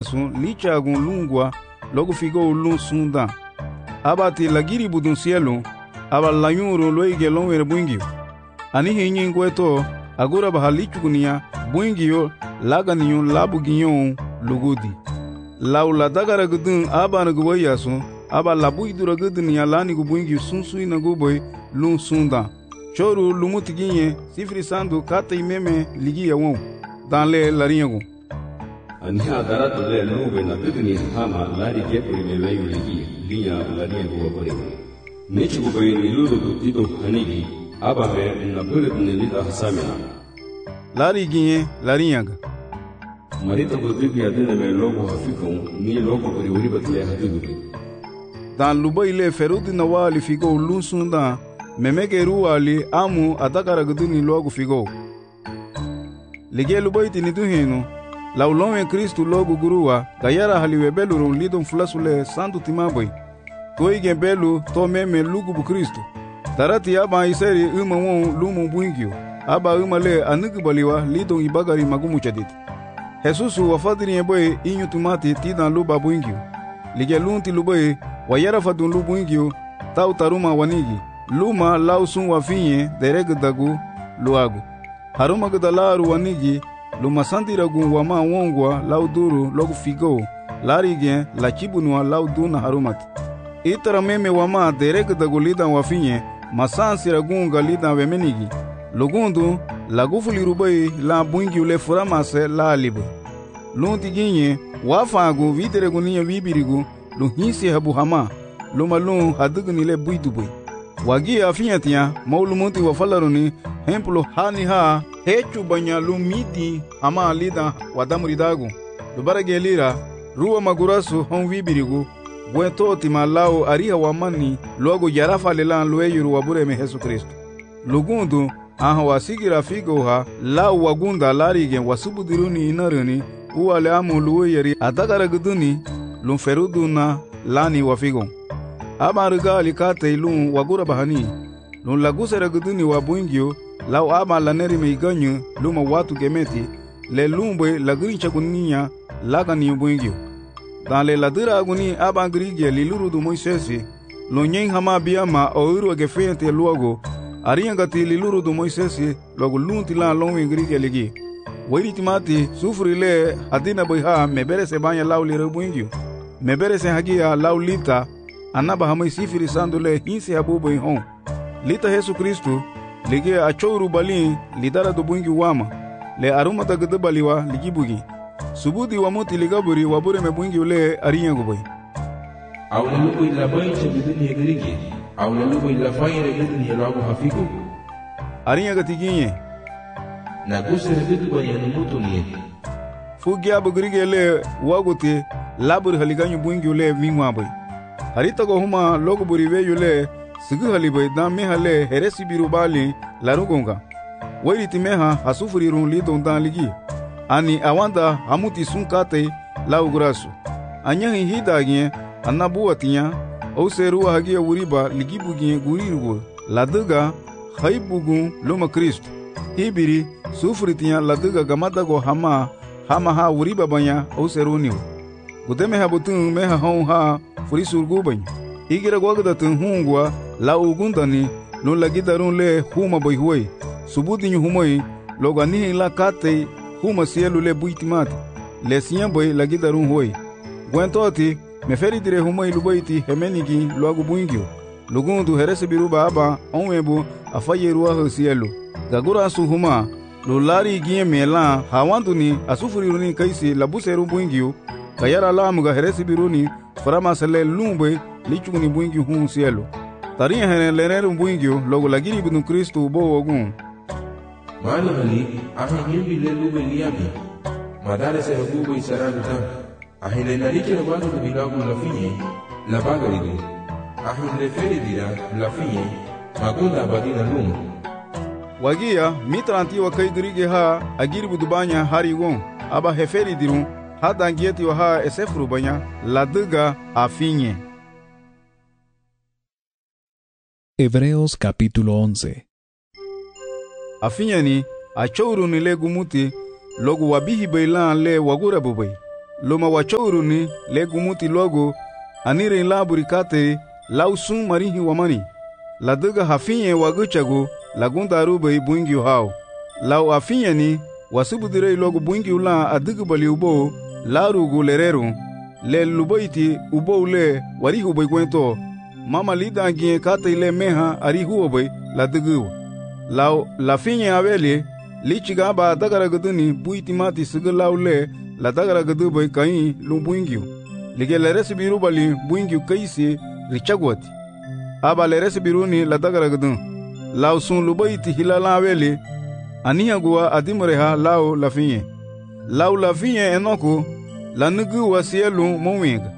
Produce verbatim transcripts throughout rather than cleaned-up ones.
yasun licha agun lungwa logo figo lun sunda abati lagiri budun cielo aba layuru loige lonwer buingio ani hinyin gweto agura bahalichugunia buingio laganiyo labuginyo lugudi laula dagara gudun aba nagwa yasun aba labuidura gudunia lani gubuingio sunsui naguboy lun sunda choru lumutiginye sifri sandu kata imeme ligi yawon danle larinyago ani agara tole lube na guduni hama lari kepuri melayu ligi linya larinyago wapore nechi guboy niluru dutito hanigi aba me na bulut nilita hasamina lari ginye larinyaga marita gudubi adina me logo hafikon ni logo buri wuri batle hadigu dan luba ile ferudi na wali figo lunsunda memegeru ali amu atakara guduni logo figo lege lubaiti ni duhino laulonwe Kristu logo guruwa gayara haliwebelu lidon fulasule sandu timaboy toige belu to meme lugu bu Kristu tarati aba iseri uma won lumu buingio aba uma le anugubaliwa lidon ibagari magumu chaditi Jesusu wafadiri yeboy inyu tumati tidan luba buingio lege lunti luboy wayara fadun lubu buingio tau taruma wanigi luma lausun wafinye deregdagu luagu haruma gudalaru wanigi luma sandiragu wama wongwa lauduru logu figo larige la chibunwa lauduna harumati itara meme wama deregdagu lidan wafinye masansiragunga lidan wemenigi lugundu lagufuli rubai la buingi ule furamase la alibu lunti ginye wafagu viteregu niya vibirigu luhinsi habu hama luma lun hadugunile buidubui wagi afiyatia maulumunti wafalaruni hemplo hani ha hechu banya lumidi ama lida wadamuridagu lubarage lira ruwa magurasu hon vibirigu bwento timalao ariha wamani logo yarafa lelan lueyuru wabure me Yesu Kristo lugundu aha wasigira figo ha la wagunda larige wasubudiruni inaruni uwale amu lueyeri adagara guduni lumferuduna lani wafigo Amariga alikate ilun wagura bahani lun lagusera guduni wa buingio lau ama laneri meiganyu luma watu gemeti le lumbe lagrincha kunia lagani buingio dan le ladira aguni abangrigia liluru du Moisesi lonyen hama biama oiru agefente luogo ariangati liluru du Moisesi logo lunti la lonwe ngrigia ligi wiri timati sufuri le adina boyha mebere se banya lau le buingio mebere se hagia lau lita anaba hamai sifiri sandule hinsi habubo hon lita Yesu Kristu lige achouru bali lidara do bungi wama le aruma da gdbaliwa ligibugi subudi wa muti ligaburi wabure me bungi ule ariyango boy awle lugo ila bayche biduni yegrigi awle lugo ila fayre biduni yelago hafiku ariyango tiginye na gusere bidu bayani mutuni fugi abugrige le wagote labur haliganyu bungi ule mingwa boy harita go huma logo buriwe yule sigu halibai da mehale heresi birubali larugonga wairiti meha hasufuri run lidon dan ligi ani awanda hamuti sunkate laugrasu anyahi hidagye anabuatinya oseru hagia wuriba ligibugie gurirugo laduga haibugu loma Kristo hibiri sufuritinya laduga gamadago hama hama ha wuriba banya oseruniu gudeme habutun meha hon ha furisurgu bany igira gwagdatun hungwa la ugundani no lagidarun le huma boy huoi subudi nyu humoi logani la kate huma sielu le buitimati le siyan boy lagidarun huoi gwentoti meferi dire humoi lubaiti hemenigi loagu buingio lugundu herese biruba aba onwebu afayeruwa hosielu gagura su huma lo lari gie mela hawanduni asufuriruni kaisi labuseru buingio kayara lamuga herese biruni farama sele lumbe lichuguni buingi hun cielo taria hene leneru buingio logo lagiri bidun Kristo bo ogun mani hali ahi nyimbi le lube liabi madare se hugo isaradu tam ahi le nalike le banu bilagu la finye la bagaridu ahi le feri dira la finye magunda badina lum wagia mitranti wa kaidirige ha agiri budubanya hari gon aba heferi dirun hada ngieti wa ha esefru banya laduga afinye. Hebreos capítulo once. Afinye ni achouru ni le gumuti logu wabihi bailan le wagura bubai loma wachouruni le gumuti logo anire la burikate lausun marihi wamani la daga hafinye waguchago lagunda arube buingi hao lau afinye ni wasubudire logo buingi ula adigu bali ubo la rugu lereru le lubaiti ubo le warihu bai kwento mama lida gie kate ile meha arihu bai la dagu lau la finye aveli lichiga ba dagara guduni buiti mati sigalau le la dagara gudu bai kai lu buingi lige le resibiru bali buingi kaisi richagwati aba le resibiruni la dagara gudun lau sun lubaiti hilala aveli aniya guwa adimureha lau la finye lau la finye enoko la nugu wasielu mowinga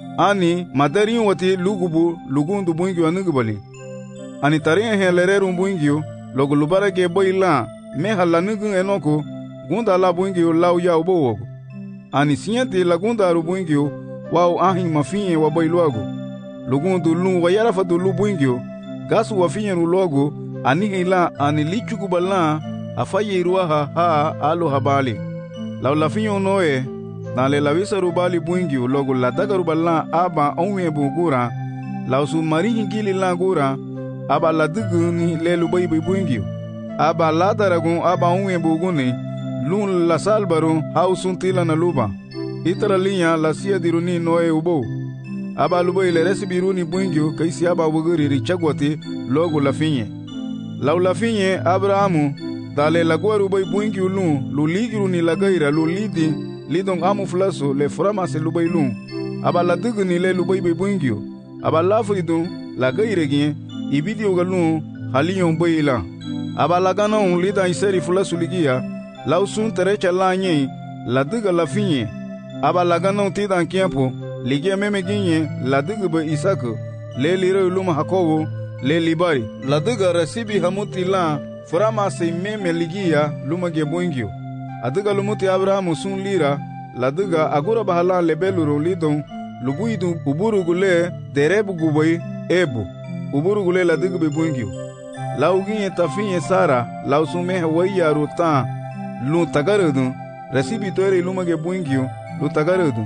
ani madarin wati lugubu lugundu buingi wa nugu bali ani tarin he lereru buingi logo lubara ge boila meha la nugu enoko gunda la buingi lau ya ubo wogo ani sinyati la gunda ru buingi wau ahin mafinye wa boiluago lugundu lu wa yarafa du lu buingi gasu wa finye ru logo ani hila ani lichugu bala afaye iruaha ha alo habali lau la finyo noe na le la visa rubali buingi logo la daga rubala aba onwe bugura lau su marihi gili la gura aba la duguni le lubai buingi aba la daragun aba onwe buguni lun la salbaro hausun tila na luba itara linya la sia diruni noe ubo aba lubai le resibiruni buingi kaisi aba buguri richagwati logo la finye lau la finye Abrahamu dale la guaru bai buingi ulu lu ligiru ni la gaira lu lidi lidong amu flaso le frama se lu bai lu aba la dugu ni le lu bai bai buingi aba la fridu la gaira gien ibidi ogalu haliyon bai la aba la gana un lida iseri flaso ligia la usun terecha la nye la duga la finye aba la gana un tida kiempo ligia meme ginye la dugu bai Isaka le lire uluma Hakobo le libari la duga resibi hamuti la Frama se meme ligia luma ge buingio. Adiga lumuti Abrahamu sun lira, la diga agura bahala lebeluro lidon, lubuidu uburu gule derebu guboi ebu. Uburu gule la diga be buingio. La uginye tafinye Sara, la usume hawaiya rutan, lu tagarudu, resibi toire luma ge buingio, lu tagarudu.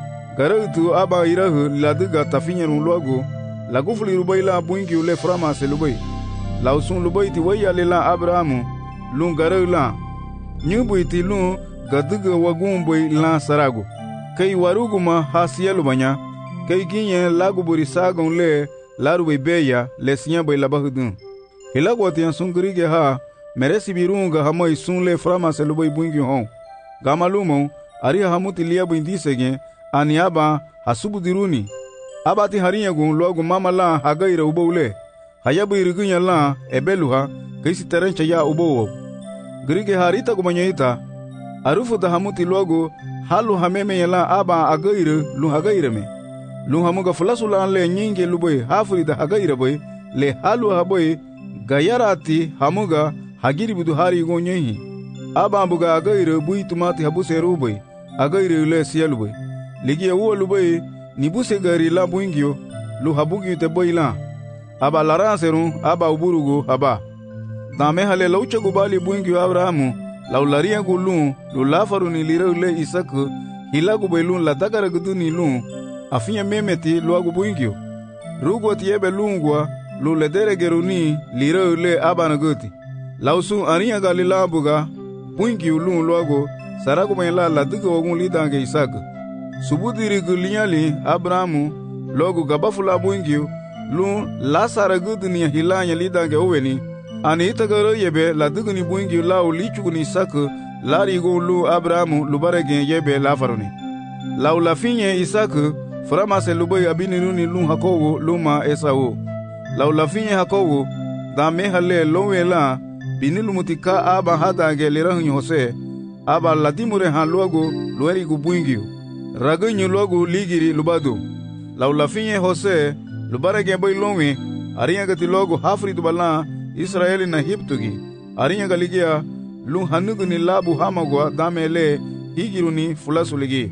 Garudu aba irahu la diga tafinye ruluago, la gufuli rubai la buingio le frama se lubai. Lau sun lubaiti waya lela Abrahamu lun garau la nyubuiti lun gaduga wagumboi la sarago kai waruguma hasielu banya kai ginye lagu buri sagon le larube beya le sinya bai labahudun hilagwati sun grige ha meresi birunga hamoi sun le frama se lubai bungi hon gamalumo ari hamuti liabu indisege aniaba hasubu diruni abati harinya gun logu mama la hagaira ubole hayabu irigunya la ebeluha kaisi terencha ya ubowo grige harita gumanyaita arufu da hamuti logo halu hameme yala aba agaire lu hagaire me lu hamuga fulasula le nyinge luboy hafuri da hagaire boy le halu haboy gayarati hamuga hagiri budu hari gonyehi aba ambuga agaire bui tumati habuse ruboy agaire le sielu boy ligie wo luboy nibuse gari la buingio lu habugi te boy la aba laranseru aba uburugo aba dame hale laucha gubali buingi Abrahamu laularia gulu lulafaru ni lirele Isaka hilagu belun la takara guduni lu afinya memeti luagu buingi rugo tiebe lungwa luledere geruni lirele aba nagoti lausu aria galila buga buingi lu luago saragu mela la dugo wagun lidange Isaka subudiri gulinyali Abrahamu logo gabafula buingi lu la saraguduni hilanya lidange oweni ani itagaro yebe la duguni buingi la ulichuguni Isaka lari go lu Abrahamu lubarege yebe la faruni la ulafinye Isaka frama se lubai abiniruni lu Hakobo luma Esau la ulafinye Hakobo da mehale lowela binilu mutika aba hadange lirahu Hose aba ladimure han luago lueri gu buingi ragunyu luago ligiri lubado la ulafinye Hose lubarege boy lonwe ariya gati logo hafri dubala Israeli na hiptugi ariya galigia lu hanuguni labu hamagwa damele higiruni fulasuligi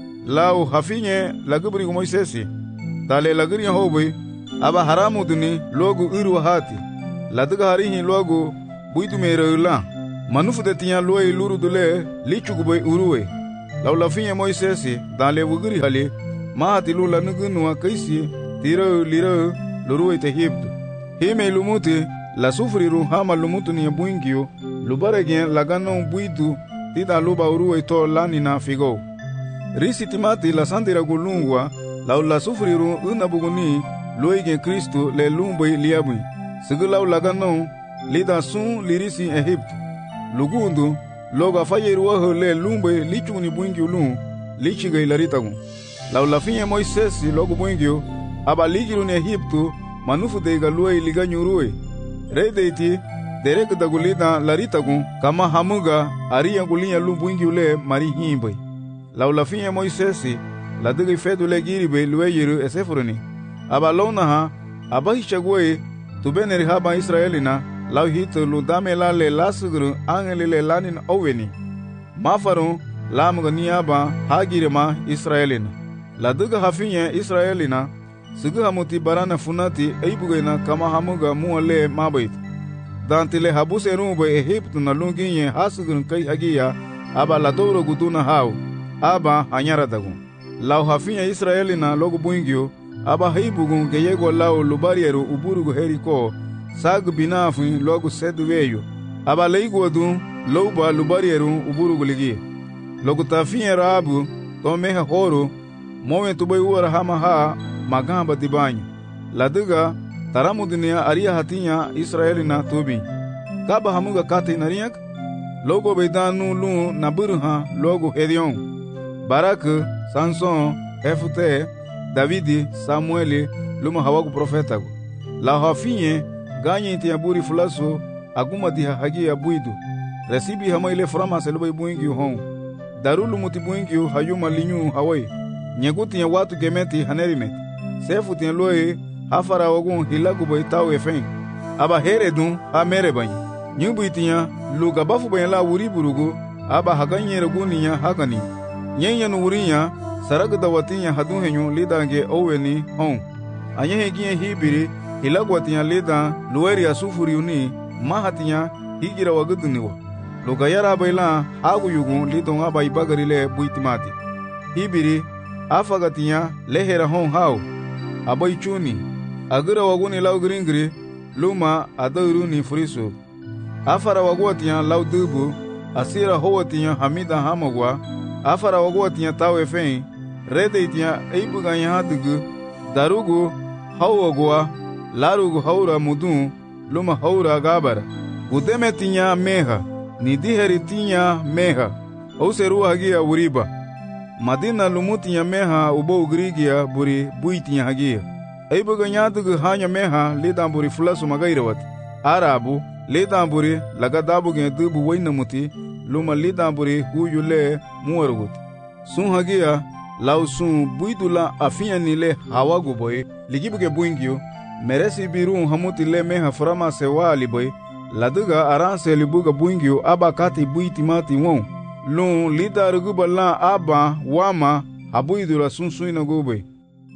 lau hafinye lagubri Moisesi tale lagiri hoboy aba haramu duni logo uru hati laduga harihi logo buitu mereula manufu de tiya loy luru dule lichuguboy uruwe lau la finye Moisesi dan le wugri hale ma tilu la nugunwa kaisi tiro liro luru ite hibdu hime lumuti la sufriru hama lumutu ni buingio lubaregen lagano buidu tida luba uru ito lanina figo risi timati la sandira gulungwa lau la sufriru una buguni loige Kristo le lumbai liabui sigilau lagano lida sun lirisi Egypte lugundu loga fayeruwa le lumbai lichuni buingio lun lichiga ilaritagu lau la finye Moisesi logo buingio aba ligiru ni Egyptu manufu deiga luai liga nyurue rei deiti derek dagulita laritagu kama hamuga aria gulinya lumbuingi ule mari himbai lau la finye Moisesi la digi fedu le giribe luai yiru esefuruni aba lona ha aba hichagwe tubeneri haba Israelina lau hito ludame la le lasugru angeli le lanin oweni mafaru lamuga niaba hagirema Israelina la diga hafinye Israelina Sigu hamuti barana funati eibugena kama hamuga muale mabait. Dantile habuse rumbe Egyptu na lunginye hasugun kai hagia aba la doro guduna hau aba hanyara dagun. Lau hafinya Israeli na logo buingio aba heibugun geyego lau lubarieru uburugu heriko sag binafin logo seduweyo aba leiguadu louba lubarieru uburugu ligi. Logo tafinya rabu tomeha horo mowe tubai uara hama haa magamba dibanyo ladiga taramudinia aria hatinya Israelina tubi kaba hamuga kate nariyak logo beidanu lu naburha logo Hedion Barak Samson Hefute Davidi Samueli luma hawagu profeta la hafinye ganye tiaburi fulaso aguma diha hagia buidu resibi hama ile frama selbai buingi hon darulu mutibuingi hayuma linyu hawai nyeguti ya watu gemeti hanerimeti sefu tien loe hafara wagun hilagu boy tawe fen aba heredun ha merebany nyubu itinya luga bafu ben la wuri burugu aba haganyere guninya hagani nyenya no wurinya saraga dawatinya hadun henyu lidange oweni hon anye hegiye hibiri hilagu atinya lida lueri asufuri uni mahatinya higira waguduniwa luga yara baila hagu yugun lidon aba ibagarile buitimati hibiri afagatinya lehera hon hau abai chuni agira waguni lau gringri luma adauruni furiso afara wagwatinya lau dubu asira howatinya hamida hamagwa afara wagwatinya tawe fen redeitinya eibuganya hadugu darugu hawagwa larugu haura mudun luma haura gabara udemetinya meha nidiheritinya meha auseru hagia uriba Madina lumutinya meha ubo ugrigia buri buitinya hagia. Eibuga nyadugu hanya meha lidan buri fulasu magairawat. Arabu lidan buri lagadabu gen dubu wainamuti luma lidan buri huyule muwarugut. Sun hagia lau sun buidula afinya nile hawagu boy ligibuge buingio meresi birun hamuti le meha frama sewali boy laduga aranse libuga buingio abakati buitimati won. Lun lidar gubala aba wama habuidura sunsuina gube.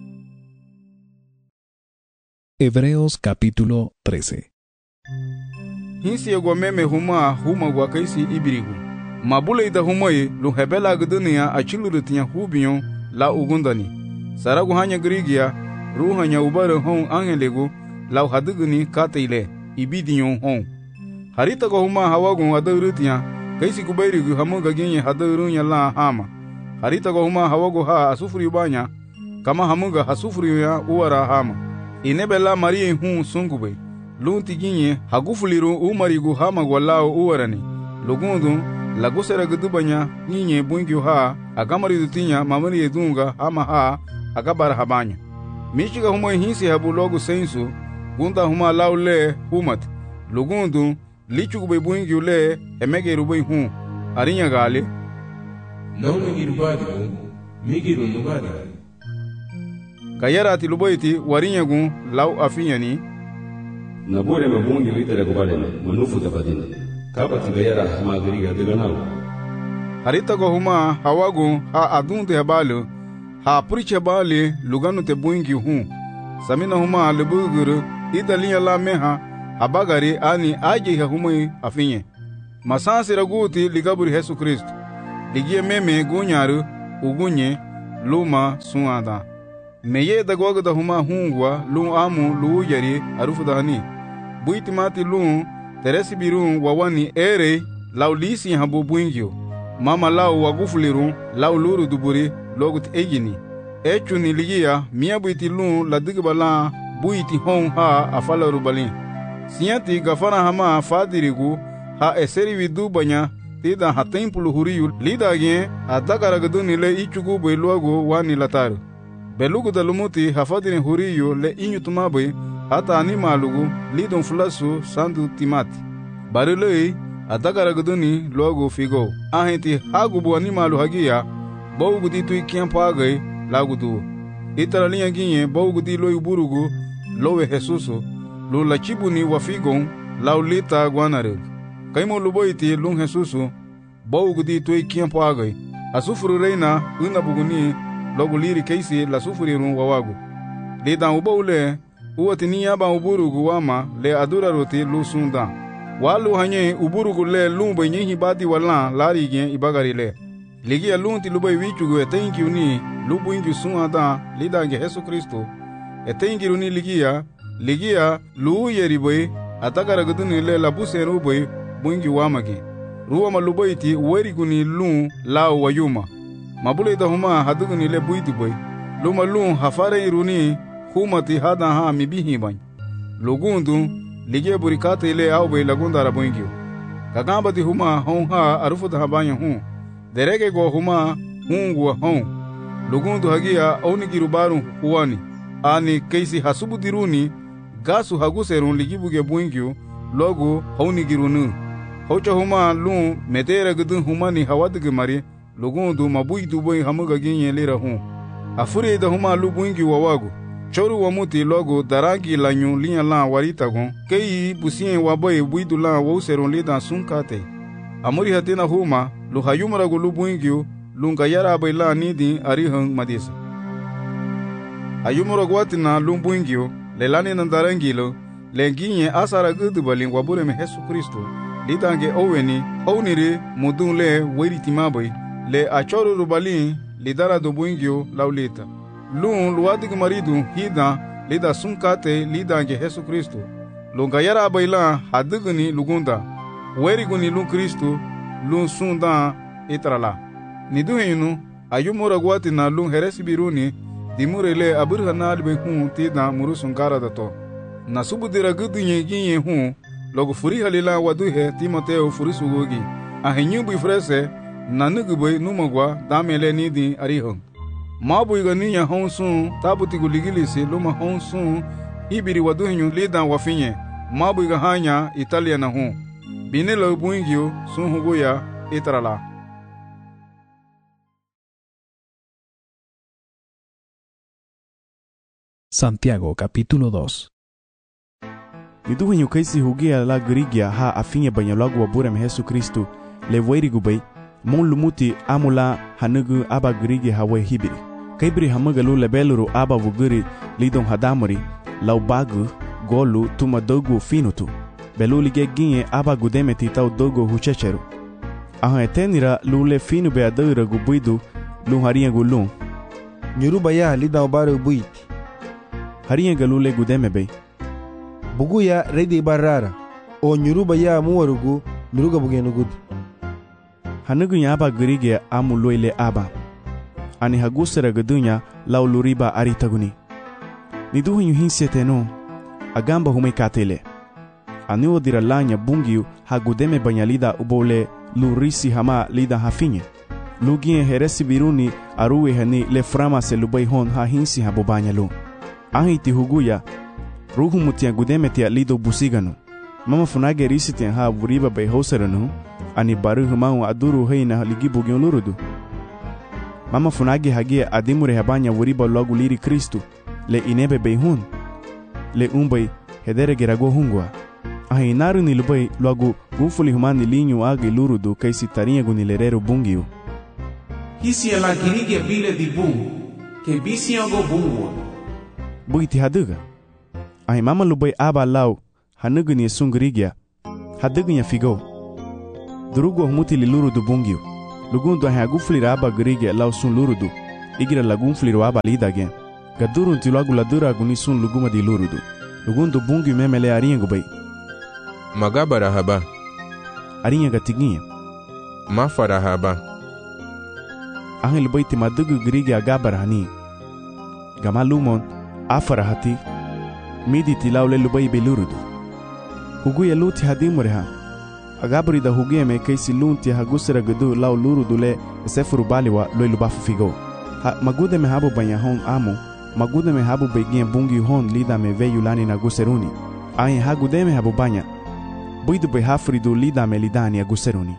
Hebreos capítulo trece. Hinsi egwameme huma huma gwakaisi ibirigu. Mabule ida humai lu hebela gdunia achilurutinya hubiyon la ugundani. Saragu hanya grigia ruhanya ubare hon angelegu la haduguni kateile ibidiyon hon. Harita go huma hawagun adurutinya kaisi kubairigu hamuga ginye hadarunya la hama harita go huma hawago ha asufuri banya kama hamuga hasufuri ya uara hama inebela marie hu sungube lunti ginye hagufuliru umarigu hama gwalao uarani lugundu lagusera gudubanya ginye bungi ha agamari dutinya mamari edunga hama ha agabara habanya michiga huma hinsi habu logo sensu gunda huma laule humat lugundu lichu gube buingi ule emege rubai hu arinya gale no migiru badi migiru nubadi kayara ati lubaiti warinya gun lau afinyani na bore mabungi litere kubadene manufu tapadine kaba tigayara magariga deganau harita go huma hawagu ha adunde habalu ha puriche bali luganu te buingi hu samina huma lebuguru idalinya la meha abagari ani aje ha humai afinye masansi raguti ligaburi Yesu Kristo ligie meme gunyaru ugunye luma suada meye dagwaga da huma hungwa lu amu lu yari arufudani buitimati lu teresi birun wawani ere laulisi habu buingyo mama lau wagufulirun lau luru duburi logut ejini echuni ligia mia buiti lu ladigbala buiti hon ha afalaru balin siyanti gafara hama fadirigu ha eseri vidu banya tida ha templu huriyu lidagien atakaragduni le ichugu beluago wani lataru belugu dalumuti hafadini huriyu le inyutumabe hata animalugu lidon fulasu sandu timati barilei atakaragduni luago figo ahenti hagubu animalu hagia bawgudi tui kiampagai lagudu itaralinha ginye bawgudi loyu burugu lowe Jesusu lu lachibuni wafigon laulita guanareg kaimo luboiti lung Jesusu bawgudi tui kiampagai asufuru reina una buguni logu liri keisi la sufurirun wawagu lidan ubaule uwatini yaba uburugu wama le adura roti lu sunda walu hanye uburugu le lumbe nyehi badi wala lari gen ibagari le ligia lunti lubai wichugu etenki uni lubu ingi sunda lidange Yesu Kristo etenki uni ligia ligia lu yeriboy atakaragduni le labuseru boy bungi wamagi ruwa malubaiti weriguni lu lao wayuma mabule da huma haduguni le buidu boy luma lu hafare iruni humati hada ha mibihi bany lugundu ligie burikate ile au boy lagunda rabongio kagamba di huma hon ha arufu da habanya hu derege go huma hungu hon lugundu hagia onigirubaru huani ani keisi hasubu diruni gasu haguserun ligibuge buingio logo honigirunu hocha huma lu medera gudun humani hawadge mari lugundu mabuidu boy hamuga ginye lira hu afuri da huma lu buingi wawagu choru wamuti logo darangi lanyu linya la warita gon kei busien waboy buidu la wauseron lida sunkate amuri hatina huma lu hayumara go lu buingi lunga yara bayla nidi arihang madisa ayumara gwatina lu buingi lelani nandarangilo lenginye asara gudu balin wabure me Yesu Kristo lidange oweni honire mudun le weritimaboy le achoro rubalin lidara do buingio laulita lun luadig maridu hida lida sunkate lidange Yesu Kristo lunga yara bayla hadugni lugunda weriguni lun Kristo lun sunda itrala niduhinu ayumura gwatina lun heresi biruni dimurele aburhanal be hu tida murusun garadato nasubudira gudunye ginye hu logo furi halila waduhe Timoteo furisugogi ahenyu frese nanugubay numagwa damele nidi arihon mabuiga ninya honsun tabuti guligilisi luma honsun ibiri waduhenyu lida wafinye mabuiga hanya Italia na hu binelo buingio sun hugoya itrala. Santiago capítulo dos. Niduhenyu kaisi hugia la grigia ha afinye banyalagu wabure me Yesu Kristo le weirigubay mon lumuti amula hanugu aba grigi hawe hibiri kaibri hamaga lu lebeluru aba vuguri lidon hadamari lau bagu golu tuma dogu finutu belu lige ginye aba gudemeti tau dogo huchecheru aha etenira lu le finu be adura gubuidu lu haria gulun nyuruba ya lida obare buiti haria galu le gudeme be bugu ya redi barara o nyuruba ya muwarugu miruga bugenugudi hanugu ya aba grige amu loile aba ani hagusera gadunya lau luriba aritaguni niduhenyu hinseteno agamba hume katele ani odira lanya bungiu hagudeme banyalida ubole lurisi hama lida hafinye lugie heresi biruni aruwe hani le frama se lubai hon ha hinsi habobanyalu ahiti huguya ruhu mutia gudeme tia lido busiganu mama funage risitian ha buriba bay hoseranu ani baru humau aduru heina ligibu gyolurudu mama funage hagie adimure habanya wuriba logu liri Kristo le inebe beihun le umbay hedere gerago hungwa ahi naru ni lubay logu gufuli humani linyu agi lurudu kaisi tarinha gunilereru bungiu hisi la girige bile di bungu ke bisi go bungu buiti haduga ahi mama lubay aba lau hanugu ni sungrigia hadugu nya figo durugu humuti liluru du bungiu lugundu ahe aguflira aba gerige lau sun lurudu igira lagunfliro aba lidage gadurun ti lagu ladura guni sun luguma di lurudu lugundu bungi memele arinha gubai magabara haba arinha gatiguinha mafara haba ahe lubai ti madugu gerige agabara hani gama lumon afara hati midi ti laule lubai be lurudu huguya luti hadimureha agabri da huguya me kaisi lunti hagusera gudu lau lurudu le sefuru baliwa loi lubafu figo ha magude me habu banya hon amo magude me habu begien bungi hon lida me veyu lani na guseruni ahe hagude me habu banya buidu be hafridu lida me lidani aguseruni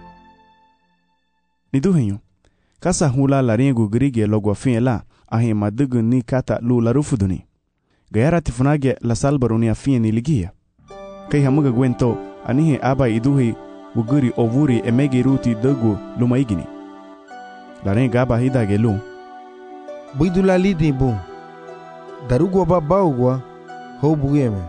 niduhenyo kasa hula la rengu grige logo afin la ahe madugu ni kata lu la rufuduni gayara tifunage la salbaruni afin ni ligia kai hamuga gwento anihe aba iduhi wuguri ovuri emege ruti dogu lumaigini la renga aba hidage lu buidu la lidi bu darugwa ba baugwa ho bugeme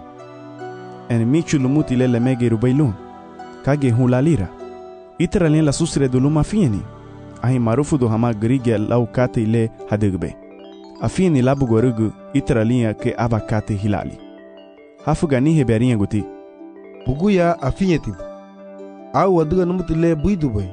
en michu lumuti le lemege rubailun kage hula lira itara len la susre do luma fieni ahi marufu do hama grige lau kate ile hadigbe afieni labu gorugu itara linha ke aba kate hilali hafuga ni heberinha guti buguya afinyeti au waduga numuti le buidu bay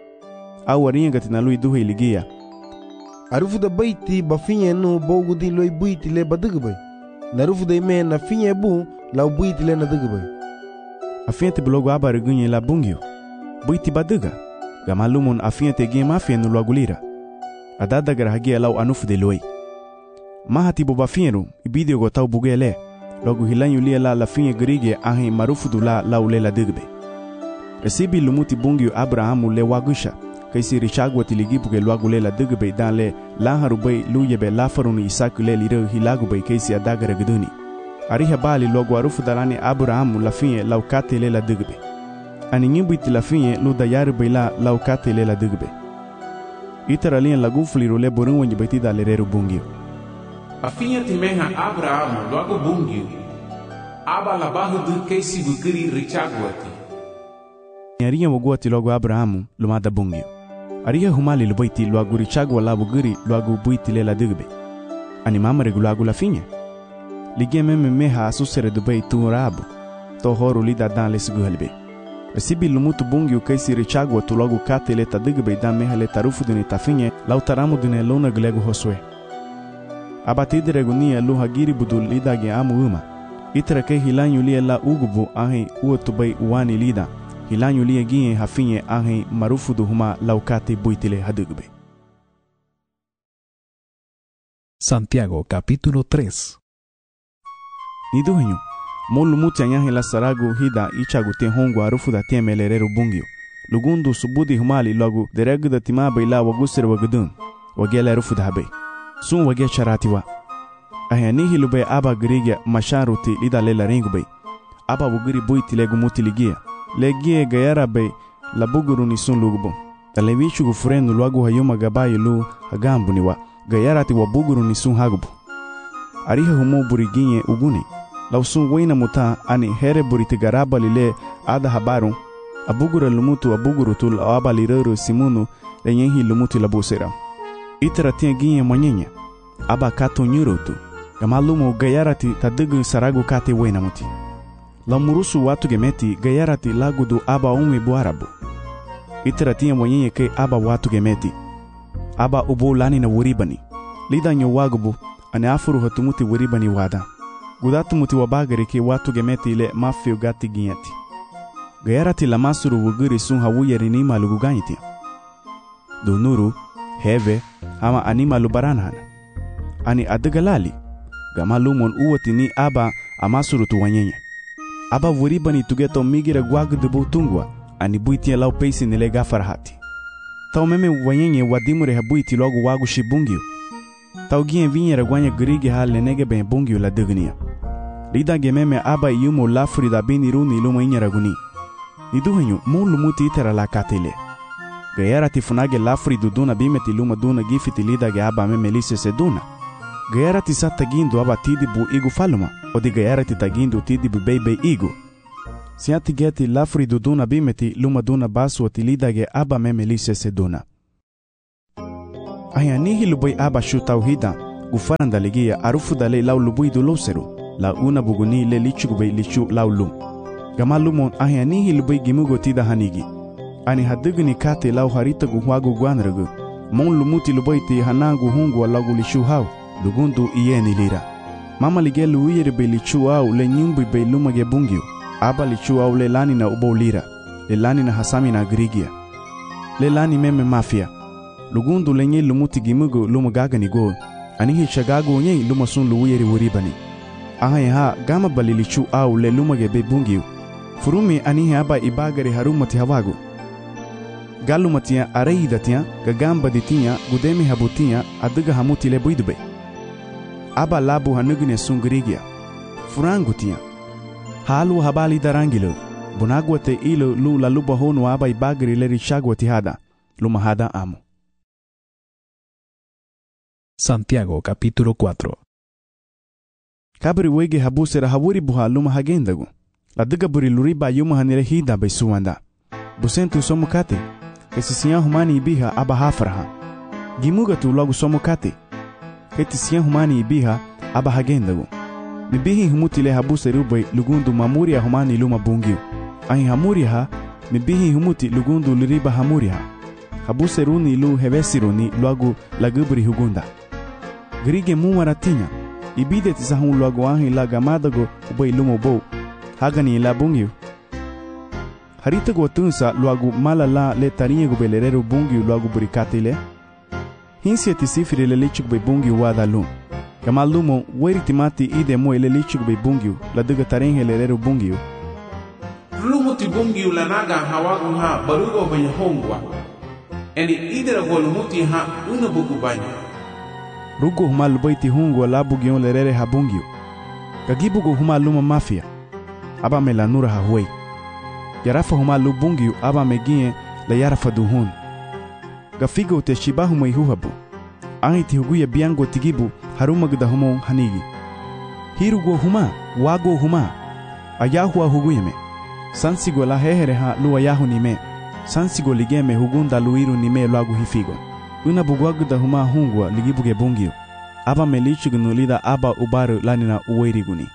au warinha gati na lui duhe iligia arufu da baiti bafinye nu bogu di loi buiti le baduga bay narufu da ime na finye bu lau buiti le naduga bay afienti blogo aba regunye la bungio buiti baduga gama lumon afiente gema afienu luagulira adada garahagia lau anufu de loi mahati boba fienu ibidio gotau bugele logo hilanyu lia la la finye grige ahi marufu du la lau le la digbe resibi lumuti bungio abrahamu le wagusha kaisi richagwa tiligibu ke luagule la digbe dan le la harubay luyebe la faruni isaku le liro hilagu bay kaisi adagara guduni ariha bali logo arufu dalani abrahamu la finye lau kate le la digbe ani nyimbuiti la finye lu dayari bay la lau kate le la digbe itara lien lagu fliro le borun wanyi baiti da le reru bungio afinha timeha Abrahamu logo bungio aba la barro do keisi bukiri richagwati ariha wogwati logo Abrahamu lumada bungio ariha humali lubaiti logo richagwa la bugiri logo buiti le la digbe ani mama regulago la finye ligie meme meha asusere dubai tu rabu to horu lida dan le siguhalbe resibi lumutu bungio kaisi richagwa tu logo kate le ta digbe dan meha le tarufu duni tafinye lau taramu dune lona glego hoswe abatide regunia lu hagiri budul lida ge amu uma itra ke hilanyu lia la ugubu ahi uotubai uwani lida hilanyu lia gie hafinye ahi marufu du huma laukate buitile hadugbe. Santiago capítulo tres. Niduhenyo molu muti anyahe la saragu hida ichagu te hongu arufu da temeleleru bungio lugundu subudi humali logu deregu da timaba ila wagusir wagudun wagela rufu da habe sun wage charatiwa ahanihi lube aba grige masharuti lida lela ringube aba wugiri buiti legu muti ligia legie gayara be la buguru ni sun lugubo talevichu gufurenu lwagu hayuma gabayi lu hagambu niwa gayarati wa buguru ni sun hagubu ariha humo buriginye uguni lausun wena muta ani here buriti garaba lile ada habaru abugura lumutu abuguru tul aba lirero simunu lenyehi lumutu labusera itara tia ginye manyenya aba kato nyurutu gamalumo gayarati tadigu saragu kate wena muti la murusu watu gemeti gayarati lagudu aba umi buarabu itara tia manyenya ke aba watu gemeti aba ubu lani na wuribani lida nyo wagubu ane afuru hatumuti wuribani wada gudatu muti wabagari ke watu gemeti ile mafio gati ginyati gayarati la masuru wuguri sun hawuyeri ni malugu ganyiti dunuru heve ama anima lubaranhana ani adagalali gamalumon uwati ni aba amasuru tu wanyenye aba wuribani tugeto migira gwagudubu tungwa ani buitia lau peisi nile gafarahati tau meme wanyenye wadimure habuiti logu wagu shibungio tau gien vinyera gwanya grigi hale nege ben bungio la dugnia lida gememe aba yumo lafri da bini runi luma inyera guni niduhenyo mulu muti itera la katile gayara tifunage lafri duduna bimeti luma duna gifiti lida ge aba meme lise seduna gayara tisata gindu aba tidibu igu faluma odi gayara titagindu tidibu bebe igu siati geti lafri duduna bimeti luma duna basu oti lida ge aba meme lise seduna Ahia nihi lubai aba shu tauhida gufaranda ligia arufu dale lau lubui du loseru la una buguni le lichugubei lichu lau lum. Gamalumon ahia nihi lubai gimugo tida hanigi. Ani haduguni kate lau harita gu huagu guanragu. Mon lumuti lubai ti hanangu hungu alagu lichu hau lugundu ieni lira. Mama lige luuyere be lichu au le nyumbi be lumage bungiu. Aba lichu au le lani na ubo lira. Le lani na hasami na grigia. Le lani meme mafia. Lugundu lenye lumuti gimugo lumagagani go. Anihi chagago nye lumasun luuyere wuribani. Ahai ha gama bali lichu au le lumage be bungiu. Furumi anihi aba ibagari harumati hawagu. Galumatia areidatia gagamba ditia gudemi habutia aduga hamuti le buidube. Aba labu hanugine sungrigia. Furangutia. Halu habali darangilo. Bunagwate ilo lu la luba honu aba ibagari le richagwati hada. Lumahada amo. Santiago capítulo cuatro. Kabri wege habusera hawuri buha luma hagendagu. La duga buri luriba yuma hanire hida bai suwanda. Busentu somukate. Kesisiya humani ibiha aba hafraha. Gimuga tu logo somukate. Ketisiya humani ibiha aba hagendagu. Mibihi humutile habuseru bai lugundu mamuria humani luma bungiu. Ahi hamuria ha, mibihi humuti lugundu luriba hamuria ha. Habuseruni lu hevesiruni logo lagubri hugunda. Grige mumaratinya. Ibide tisahun logo ahi la gamadago ubai lumo bo. Hagani la bungiu. Harita go tunsa logo malala le tarinha go belerero bungiu logo burikatile. Hinsia tisifiri le lichuk bai bungiu wada lum. Kamalumo weritimati ide mo ele lichuk bai bungiu la duga tarinha lerero bungiu. Lumuti bungiu la naga hawagu ha barugo banya hongwa. Eni idera go lumuti ha una bugu banya. Rugo huma lubaiti hungu la bugion lerere ha bungiu. Kagibugo huma luma mafia. Aba melanura ha huei. Yarafa huma lu bungiu aba megie la yarafa duhun. Gafigo te shibahu mai huhabu. Angi ti huguya biango tigibu haruma gda humo hanigi. Hirugo huma, wago huma. Ayahu huguyeme. Sansigo la hehere ha lu ayahu nime. Sansigo ligeme hugunda luiru nime lagu hifigo. Una bugwagu da huma hungwa ligibuge bungiu. Aba melichugunu lida aba ubaru lanina uweiriguni.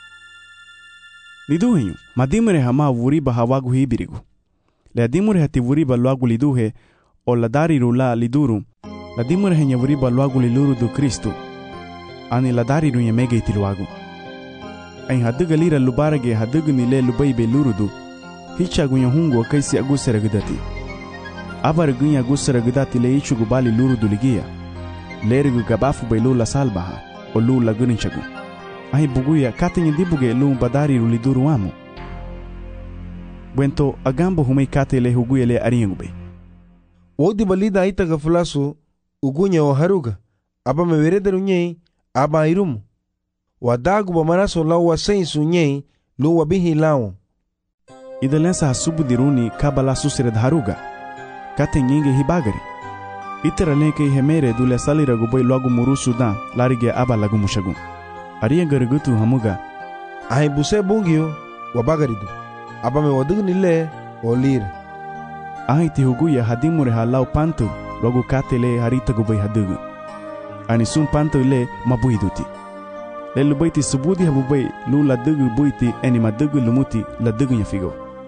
Liduhenyu, madimure hama wuriba hawagu hibirigu. Le adimure hati wuriba luagu liduhe, o ladariru la liduru, ladimure henya wuriba luagu liluru du Kristu, ani ladariru nyemege iti luagu. Ain haduga lira lubarage haduga nile lubaibe lurudu, hicha gunya hungu wa kaisi agusera gudati. Abar gunya agusera gudati le ichu gubali lurudu ligia, lerigu gabafu bai lula salbaha, o lula guninchagu. Ahi buguya katenye dibuge lu badari ruliduru amu. Bwento agambo humei kate le huguya le ariengube. Wodi balida aita gafulasu ugunya o haruga. Aba meverederu nyei aba irumu. Wadagu bamaraso lau wa sensu nyei lu wabihi lao. Idalensa hasubu diruni kabala susired haruga. Kate nyinge hibagari. Itera lenke hemere dule salira guboi logu muru sudan larige aba lagu mushagun. Ariya garigutu hamuga. Ahi buse bungiu wabagaridu. Aba me wadugu nile o lira. Ahi ti huguya hadimure ha lau pantu logu kate le harita gubai hadugu. Ani sum pantu le mabuiduti. Le lubaiti subudi habubai lu la dugu buiti eni madugu lumuti la dugu nyafigo.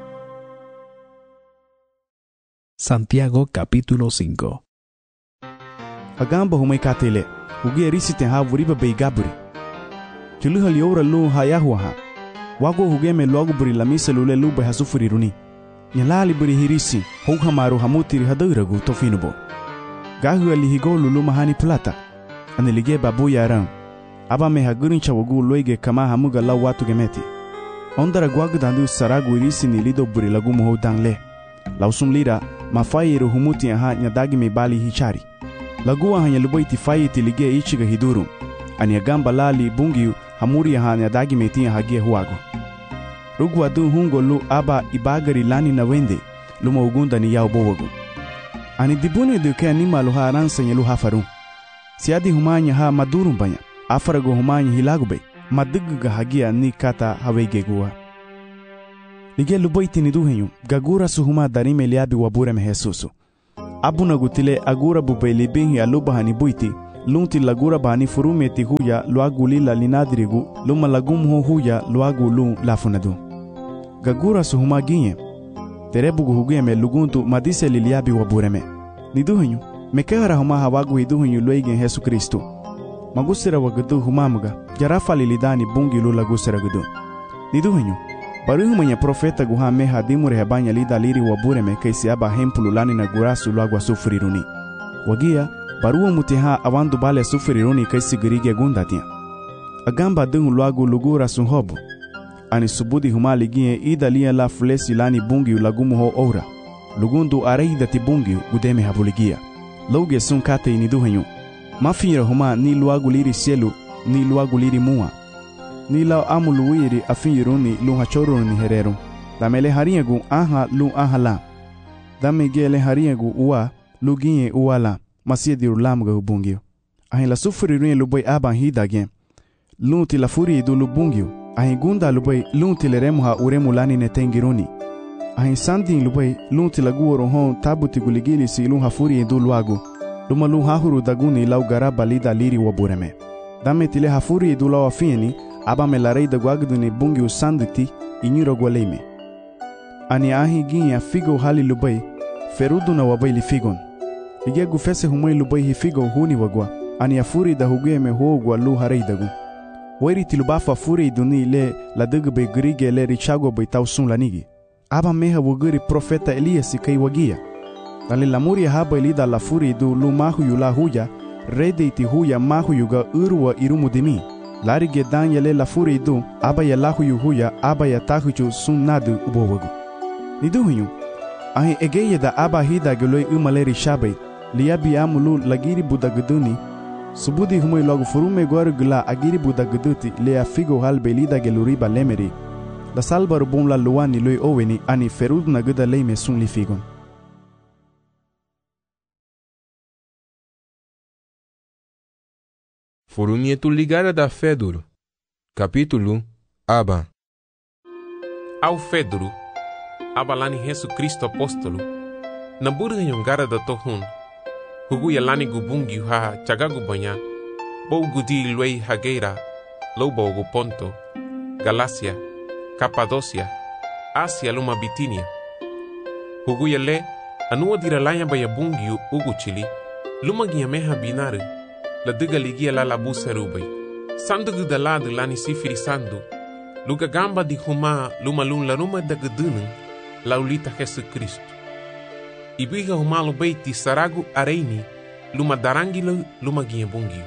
Santiago capítulo cinco. Agamba humai kate le. Huguya risite ha wuriba bei gaburi. Chuluha liora lu hayahuaha. Wago hugeme logo buri lamisa lule lube hasufuri runi. Nyalali buri hirisi, houha maru hamutiri haduragu tofinubo. Gahu alihigo lulu mahani plata. Anilige babu yaran. Aba me hagurin chawagu loige kama hamuga lau watu gemeti. Ondara guagu dandu saragu irisi ni lido buri lagu muho dangle. Lausum lira, mafayiru humuti aha nyadagi me bali hichari. Lagu aha nyalubaiti fayiti lige ichiga hidurum. Ani agamba lali bungiu hamuri ya nyadagi metia hagia huago. Rugu adu hungo lu aba ibagari lani na wende luma ugunda ni yao bowagu. Ani dibune duke anima luha aransa nye luha farum. Siadi humanya ha madurum banya. Afarago humanya hilagube. Maduguga hagia ni kata hawege gua. Lige lubaiti ni duhenyu. Gagura suhuma darime liabi wabure me Jesusu. Abuna gutile agura bubaili binhi alubahani buiti, lunti lagura bahani furumeti huya luaguli la linadirigu, luma lagumho huya luagu lu lafunadu. Gagura suhuma ginye, terebugu huguyeme luguntu madise liliabi wabureme. Niduhinyu, mekehara huma hawagu hiduhinyu luegen Yesu Kristu. Magusira wagadu humamuga, jarafa lilidani bungi lu lagusira gudu. Niduhinyu, baruhumanya profeta guha meha dimure hebanya lida liri wabureme kaisi aba hempulu lani na gurasu luagwa sufuriruni. Wagia, baruwa mutiha awandu bale sufuriruni kaisi girige gundatia. Agamba dungu luagu lugura sunhobu. Ani subudi huma ligie ida lia la fulesi lani bungi ulagumu ho ora. Lugundu areida ti bungi gudeme habuligia. Loge sun kate iniduhenyu. Mafira huma ni luagu liri sielu, ni luagu liri mua. Ni lao amu luwiri afiruni lu hachoruni hereru. Damele hariegu aha lu aha la. Dame gele hariegu ua lu ginye ua la. Masie diru lamuga ubungio. Ahin la sufuriruni luboy aban hidage. Lunti la furi du lubungio. Ahin gunda luboy lunti le remuha uremu lani netengiruni. Ahin sandin luboy lunti la guoro hon tabuti guligili si lunha furi du luagu. Luma lu hahuru daguni lau garaba lida liri wabureme. Dame tile hafuri du lau afieni. Aba me la rei da guagduni bungi usanditi inyuro gwaleime. Ani ahi ginya figo hali lubai, ferudu na wabai li figon. Ligia gufese humai lubai hi figo huni wagwa, ani afuri da hugueme huogwa lu harei dagu. Wairi tilubafa furi iduni le la dugbe grige le richago bai tausun lanigi. Aba meha wuguri profeta Elias kai wagia. Dali lamuri haba ilida la furi du lu mahu yula huya, rede iti huya mahu yuga urwa irumu dimi. Lari gedan yale la furi du, aba ya lahu yuhuya, aba ya tahuju sun nadu ubowagu. Niduhinyu, ahi egeye da aba hida geloi umaleri shabai, liabi amulu lagiri budaguduni, subudi humoi logo furume gwaru gula agiri budaguduti lea figo halbe lida geluriba lemeri, la salbaru bum la luani loi oweni ani ferud na guda leime sun li figon. Furumietul ligarea da Feduru. Capítulo Aba. Au Feduru, aba lani Yesu Kristo apostolo, na burga yongara da tohun, hugu ya lani gubungi ha chagagu banya, bou gudi luei hageira, lobo gu Ponto, Galacia, Capadocia, Asia luma Bitinia. Hugu ya le, anua diralanya baya bungi ugu chili, luma giameha binaru, la diga ligia la la busa rubai. Sandu da ladu lani sifiri sandu. Luga gamba di huma luma lun la ruma da gudunung la ulita Yesu Kristo. Ibiga huma lo beiti saragu areini luma darangilo luma ginha bungio.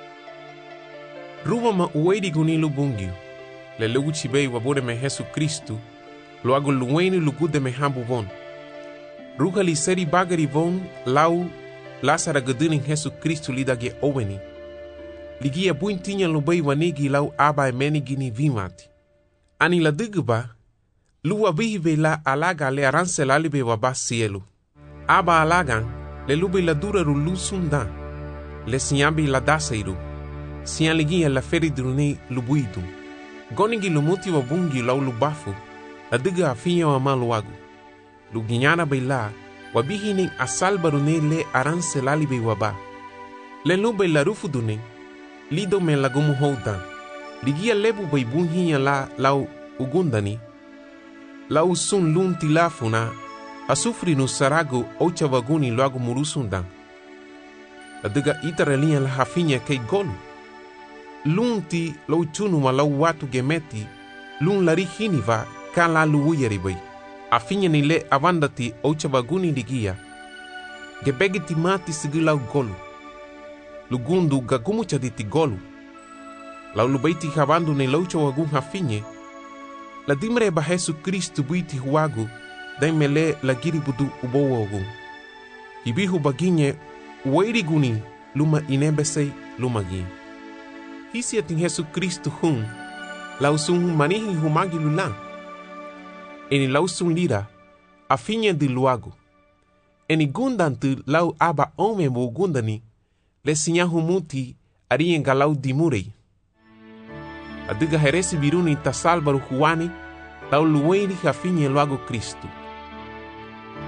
Ruba ma uwedi gunilu bungio. Le lugu chibei wabure me Yesu Kristo lo agu luweni lugude me hambu von. Ruga li seri bagari von lau lasara guduning Yesu Kristo lidage oweni. Ligia buintinya lubei wanigi lau aba emeni gini vimati. Ani la digba, luwa bihive la alaga le aranse lalibe waba sielu. Aba alagan, le lube la dura ru lusundan. Le sinyambi la daseiru. Siyan ligia la feridrune lubuidum. Gonigi lumuti wabungi lau lubafu, la diga afinya wa maluagu. Luginyana beila, wabihining asalbarune le aranse lalibe waba. Le lube la rufudune, lido me lagumu houdan. Ligia lebu bai bunhinya la lau ugundani. Lau sun lun tilafuna, asufri no sarago ocha vaguni loago murusundan. La diga itaralia la hafinya kei golu. Lunti lau chunuma lau watu gemeti, lun lari hiniva ka la luuyari bai. Afinya ni le avandati ocha vaguni ligia. Gebegiti mati sigi lau golu. Lugundu gagumucha diti golu. Lau lubaiti havandu ne laucha wagun hafinye. La dimre ba Yesu Kristo buiti huagu, daimele la giribudu ubo wagun. Ibihu baginye, uwairi guni, luma inebesei luma gin. Hisi atin Yesu Kristo hun, lau sun manihi humagi lulan. Eni lau sun lira, afinye di luagu. Eni gundantu lau aba ome mo gundani, le sinya humuti arien galau dimurei. Adiga heresi biruni tasalbaru huani lau luweni hafinye luago Kristo.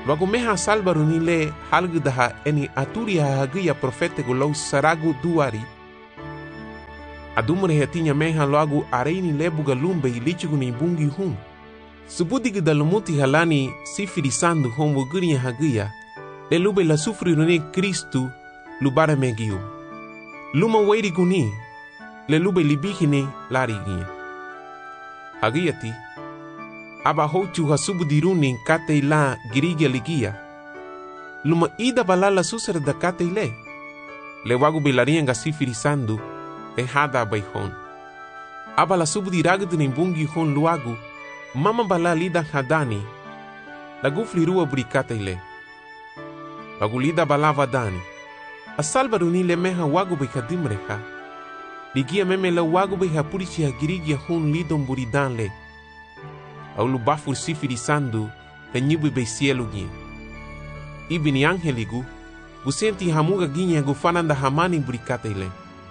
Logo meha salbaru le halgu daha eni aturi hahagia profetego lau saragu duari. Adumre hetinya meha logo areini lebuga lumbe ilichigu ni bungi hum. Subudigu dalumuti halani sifirisando homo guria hagia. Le lube la sufrirune Kristu lubara megiu. Luma wairi guni. Le lube libihine larigia. Hagiati. Aba hochu hasubudiruni kate la girigia ligia. Luma ida balala susere da kate le. Le wagu bilarianga sifirisando. E hada baihon. Aba la subudiragdu ni bungi hon luagu. Mama bala lida hadani. La gufli rua burikate le. Wagu lida bala vadani. Asalbaruni le meha wagu behadimreha. Ligia meme la wagu behapurichi ha girigia hon lidon buridan le. Au lubafu sifirisando le nyibu be cielo gin. Ibini angeligu, busenti hamuga ginha gufananda hamani burikate le.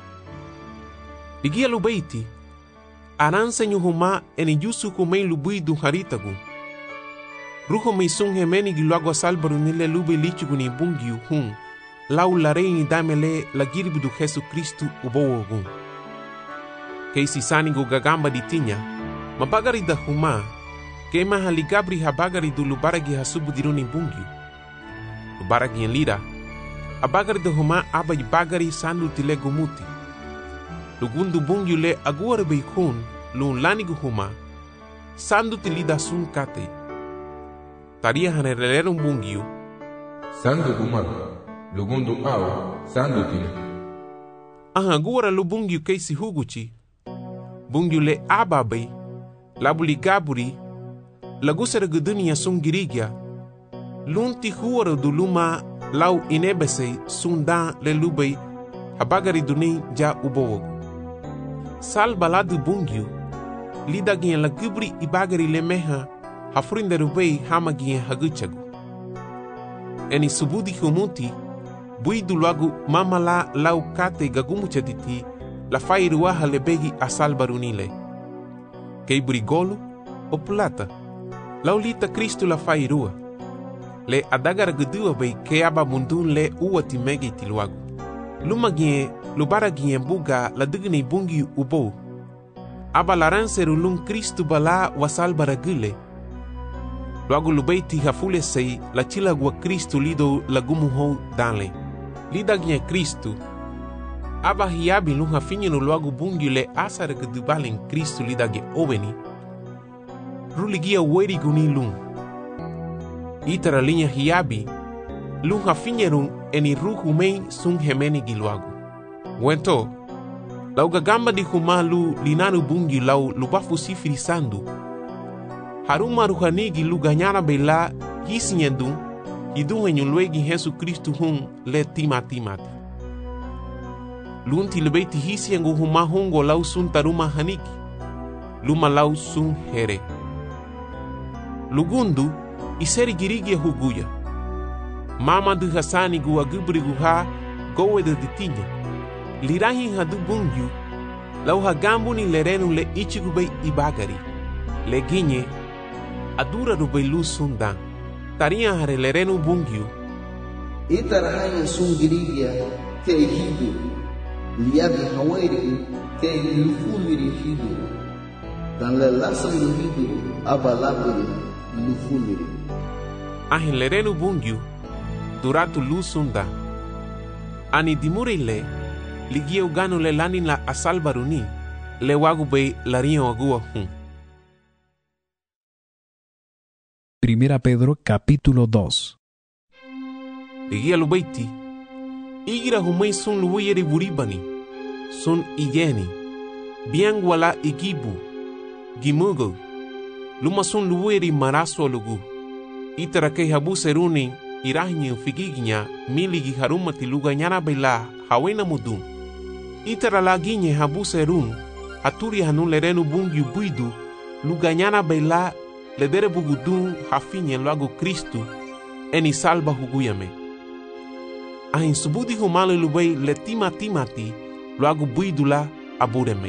Ligia lubeiti, aransa nyuhuma eni yusu kumei lubui du haritagu. Ruho meisung hemeni giluagwa salbaru nile lube lichugu ni bungiu hun, lau larei ni damele la giribu du Jesu Kristu ubowogun. Keisi sanigu gagamba di tinya, mabagari da huma, kema haligabri habagari du lubaragi hasubu diruni bungiu. Lubaragi en lira, abagari da huma abai bagari sandu tile gumuti. Lugundu bungiu le aguare beikun, lun lanigu huma, sandu tilida sun kate. Taria hanerelerum bungiu, Sandu guma, lugundu au, sandu tine. aha guara lu bungiu keisi huguchi, bungiu le ababai, labuli gaburi, lagusere gudunia sun girigia, lunti huara du luma lau inebese sun dan le lubei, habagari duni ja ubowogu. Sal baladu bungiu, lida gien la gubri ibagari le meha, hafrinde rubei hama gien haguchagu. Eni subudi humuti, bui du lagu mama la lau kate gagumuchatiti, la fai ruaha le begi asal barunile. Kei burigolu o plata, lau lita Kristu la fai rua. Le adagara gudua bei ke aba mundun le uwa timegi tiluagu. Luma gien, lubara gien buga la digni bungi ubo. Aba laranseru lun Kristu bala wasal baragule. Luagu lubeiti hafule sei la chilagua Kristu lido lagumuho danle. Lida gien Kristu. Aba hiabi lun hafinyenu luagu bungi le asara gudubalen Kristu lida ge oveni. Ruligia weri guni lun. Itara linha hiabi, lun hafinyerun eni ruhu mei sun hemeni giluagu. Wento, lau gagamba di humalu linanu bungi lau lubafu sifirisando. Haruma ruhanigi lu ganyana bela hisinyendun, hidun enyun luegi Jesu Kristu hun le timatimati. Lunti lebeiti hisiengu huma hongo lau sun taruma haniki, luma lau sun here. Lugundu, iseri girigia huguya. Mama du hasani gua gubri guha gowe de ditinya. Lirahi hadu bungyu, lau hagambu ni lerenu le ichigubei ibagari. Le ginye, adura rubei lu sundan. Taria hare lerenu bungyu. Itarahayan sun girigia te hidu. Liabi hawairi te lufuliri hidu. Dan le lasan lu hidu abalaburi lufuliri. Ahin lerenu bungyu, duratu lu sunda. Ani dimurile, ligieu ganu le lanin la asal baruni, le wagu bei larion agua hun. Primera Pedro capítulo dos. Ligia lubeiti, igira humei sun luweyeri buribani, sun igeni, bien wala igibu, gimugo, luma sun luweyeri maraso lugu. Itara kei habu seruni irahinye figiginya miligi haruma tiluga nyana bela hawena mudun. Itara laginye habu serun haturi hanun lerenu bungi buidu luga nyana bela ledere bugudun hafinye lago Kristu eni salba huguyame. Ahin subudi humale lubei letima timati lago buidula abureme.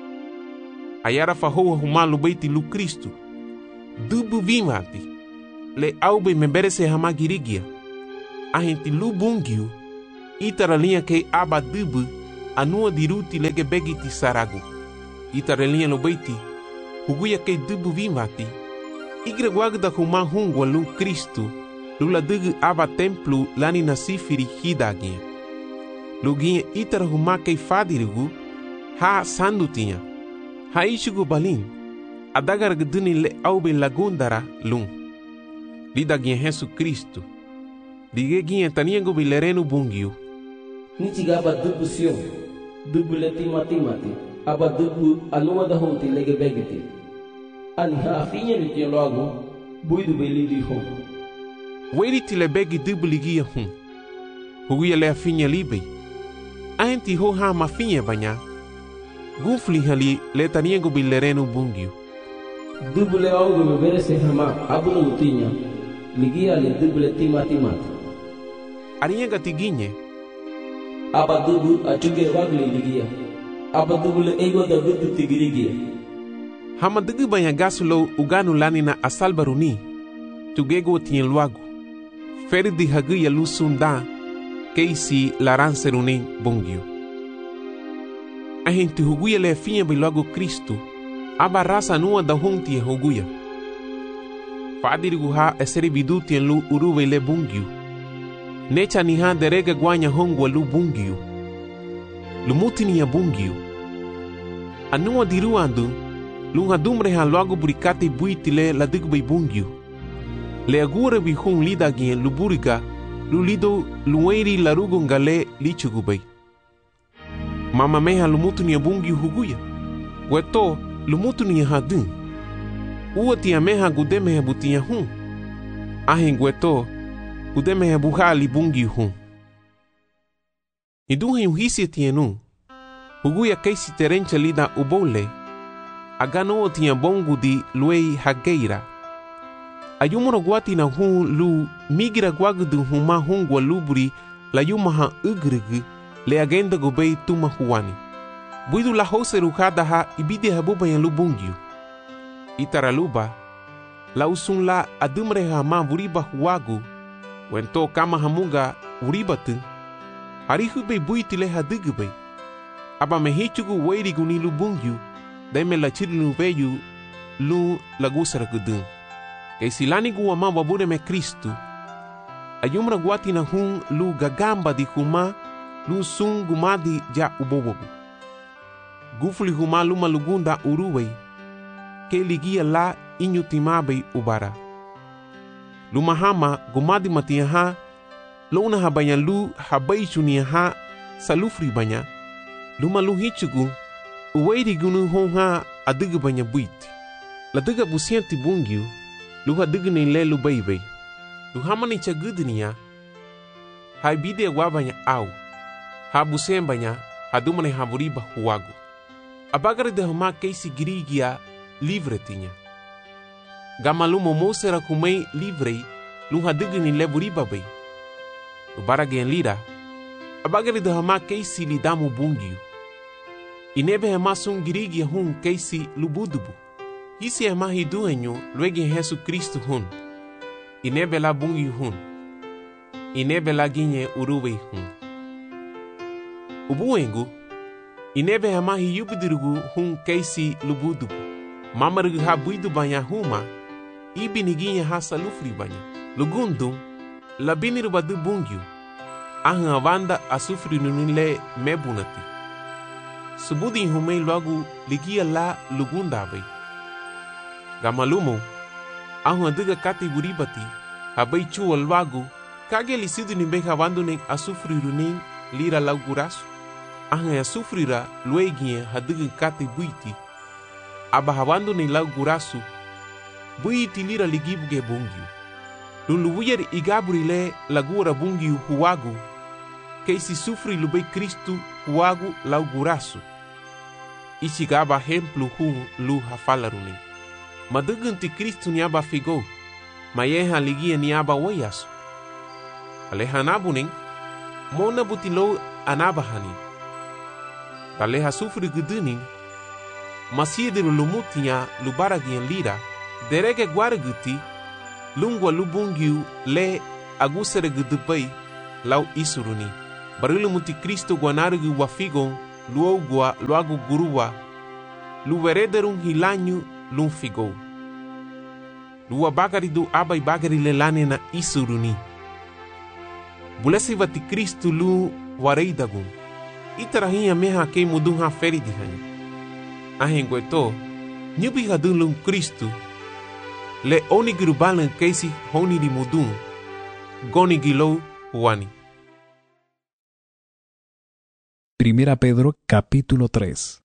Ayara fahoa humale lubei ti lu Kristu dubu vimati. le aube me berese hama girigia. Ahenti lu bungiu, itara linha que aba dubu, anua diruti lege begiti saragu. Itara linha lo beiti, huguia que dubu vimati. Igre guagda huma hungwa lu Cristo, lula dugu aba templo lani na sifiri hidagia. Luginha itara huma que fadirigu, ha sandu tinha. Ha ishugu balin, adagar gduni le aube lagundara lum. Lidaginha Jesu Cristo. Digeginha taniengo bilereno bungiu. Nichigaba dubu sio, dubu leti mati mati, aba dubu anua da honti lege begiti. Ani ha afinha litia logo, buidu belili hon. Weri tile begi dubu ligia hon. Huguia le afinha libe. Aenti ho ha mafinha banha. Gufli hali le taniengo bilereno bungiu. Dubu le augo me berese hama, abu no tinha. Ligia le dubu leti mati mati. Arienga tiginhe. Aba dubu achuge wagli ligia. Aba dubu le ego da vidu tigirigia. Hama dugu banha gasulo uganu lani na asalbaruni. Tugego tien luagu. Feri di hagu ya lusunda. Keisi laranserunin bungiu. Ahenti huguia le finha bilogo Cristo. Aba raça nua da honti e huguia. Fadirigu ha eseri bidu tien lu uruwe le bungiu. Necha ni ha derega guanya hongwa lu bungiu. Lumutini ya bungiu. Anua diruandu, lunga dumre ha logo burikate buitile la digbe bungiu. Le agura bi hun lida gien lu burika, lu lido lueri larugo ngale lichugubei. Mama meha lumutini ya bungiu huguya. Weto lumutini ya hadun. Ua tia meha gudeme butia hun. Ahin weto Udeme buhali bungi hun. Iduhe uhisi tienu. Huguia keisi terencha lida ubole. Agano tia bongu di luei hageira. Ayumuro guati na hun lu migira guagudu huma hungwa luburi la yumaha ugrigi le agenda gobei tuma huani. Buidu la hose rukada ha ibide habuba yan lubungiu. Itaraluba. La usun la adumre ha ma buriba huagu. Wento kama hamunga uribatu. Harihu be buitile hadugube. Aba mehichugu weiri guni lubungyu. Deme la chirilu veyu lu lagusara gudun. Keisilani guwa ma wabure me Kristu. Ayumra guati na hun lu gagamba di huma lu sun gumadi ja ubobobu. Gufuli huma luma lugunda uruwei. Ke ligia la inyutimabe ubara. Lumahama gumadi matia ha luna habanya lu habai chunia ha salufri banya luma lu hichugu uweiri gunu honha adiga banya buiti la diga busianti bungiu lu hadiga ni le lu baibai lu hamani chagudnia hai bide wabanya au ha busem banya hadumane haburiba huagu abagare de hama keisi girigia livre tinha Gamalumo mosera kumei livrei lunha digni leburi babai. Ubaragen lira. Abagari de hama keisi lidamu bungiu. Inebe hema sun girigi hun keisi lubudubu. Hisi hema hiduenyo luegi Jesu Kristo hun. Inebe la bungiu hun. Inebe la ginye uruwe hun. Ubuengu. Inebe hema hiyubidirugu hun keisi lubudubu. Mamarigu ha buidu banya huma. Ibi niginha ha salufri banya. Lugundu, labiniru badu bungiu. Ahang avanda asufri nunile mebunati. Subudi humei logo ligia la lugunda bai. Gamalumo, ahang adiga kati buribati. Habai chu alwagu. Kage lisidu nimbe havandu neng asufri runing lira laugurasu. Ahang asufrira luegia hadiga kati buiti. Aba havandu neng laugurasu. Buiti lira ligibuge bungiu. Luluwyer igaburile lagura bungiu huagu. Keisi sufri lubei Kristu huagu laugurasu. Ichigaba hemplu hun lu hafalaruni. Madugunti Kristu niaba figo. Mayeha ligia niaba wayasu. Alehanabuning. Mona butilo anabahani. Taleha sufri guduning. Masiediru lumutinya lubaragian lira. Derege guarguti, lungwa lubungiu le agusere gudupay lau isuruni. Barilu muti Kristo guanarugu wafigon luogua luagu guruwa luverederun hilanyu lun figo. Lua bagari du abai bagari lelane na isuruni. Bulesi vati Kristo lu wareidagun. Itarahinha meha kei mudun ha feri dihani. Ahengueto, nyubi hadun lun Kristo le onigiru balan keisi honi di mudun goni gilou huani. Primera Pedro capítulo tres.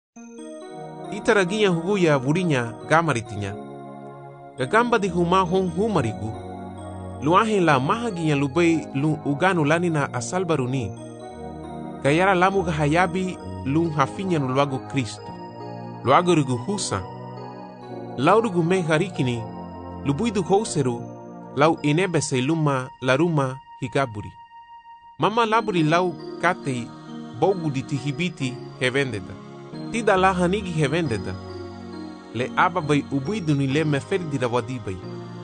Itaraginya huguya burinya gamaritinya. Gagamba di huma hon humarigu. Luahin la mahaginya lubay lun uganu lanina asalbaruni. Gayara lamu gahayabi lun hafinya nuluago Kristo. Luago rugu husa. Lau rugu me harikini lubuidu houseru lau inebese luma laruma higaburi. Mama laburi lau katei bogu di tihibiti hevendeda. Tida la hanigi hevendeda. Le aba bai ubuidu ni le meferdi da wadibai.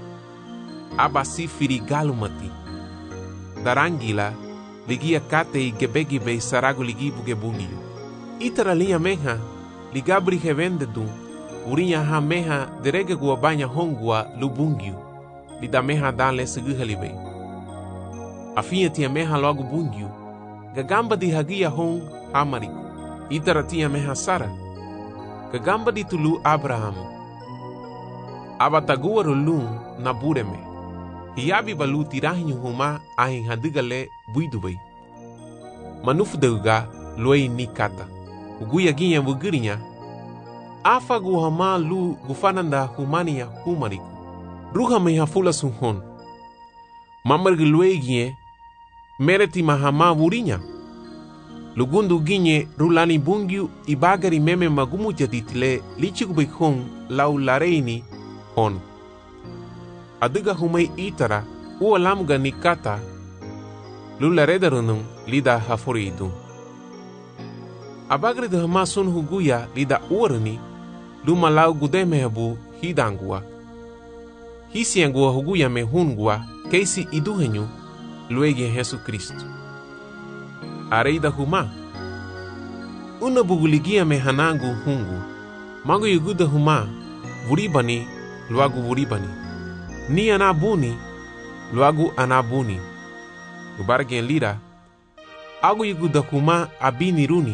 Aba si firi galumati. Darangila ligia katei gebegi bei sarago ligibu gebungiu. Itara linha meha ligabri hevendedu urinya ha meha derege gua banya hongua lubungiu. Lida meha dale seguhalibei. Afinha tia meha logo bungiu. Gagamba di hagia hong hamariku. Itara tia meha Sara. Gagamba di tulu Abraham. Abatagua rolun na bureme. Hiabi balu tirahinyu huma ahin hadigale buidubai. Manufdeuga loi nikata. Uguya ginha bugirinya. Afa guhama lu gufananda humania humariku. Ruha meha fula sunhon. Mamargi loi ginhe mereti mahama burinya. Lugundu ginhe rulani bungiu ibagari meme magumu jaditile lichigubay hon lau lareini hon. Adiga humay itara ua lamga nikata lularedarunung lida haforidu. Abagri de hama sun huguya lida uarani luma lau gudemehabu hidangua. Hisiangua huguya me hungua keisi iduhenyu luegi Yesu Kristo. Areida huma. Una buguligia me hanangu hungu. Mago yuguda huma vuribani luagu vuribani. Ni anabuni luagu anabuni. Ubargen lira. Agu yuguda huma abini runi.